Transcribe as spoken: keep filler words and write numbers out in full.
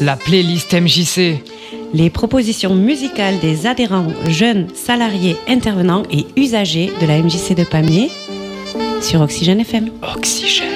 La playlist M J C. Les propositions musicales des adhérents, jeunes, salariés, intervenants et usagers de la M J C de Pamiers sur Oxygène F M. Oxygène.